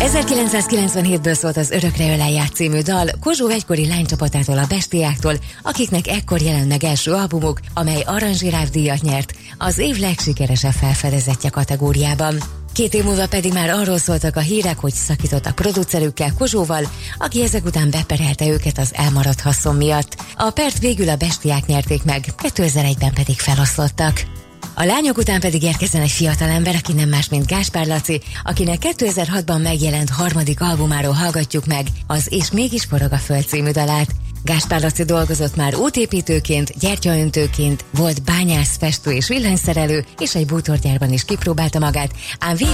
1997-ből szólt az Örökre ölel ját című dal Kozsó egykori lánycsapatától, a Bestiáktól, akiknek ekkor jelent meg első albumuk, amely Arany-zsiráf díjat nyert az év legsikeresebb felfedezettje kategóriában. 2 év múlva pedig már arról szóltak a hírek, hogy szakítottak producerükkel, Kozsóval, aki ezek után beperelte őket az elmaradt haszon miatt. A pert végül a Bestiák nyerték meg, 2001-ben pedig feloszlottak. A lányok után pedig érkezzen egy fiatalember, aki nem más, mint Gáspár Laci, akinek 2006-ban megjelent harmadik albumáról hallgatjuk meg az És mégis forog a föld című dalát. Gáspár Laci dolgozott már útépítőként, gyertyaöntőként, volt bányász, festő és villanyszerelő, és egy bútorgyárban is kipróbálta magát, ám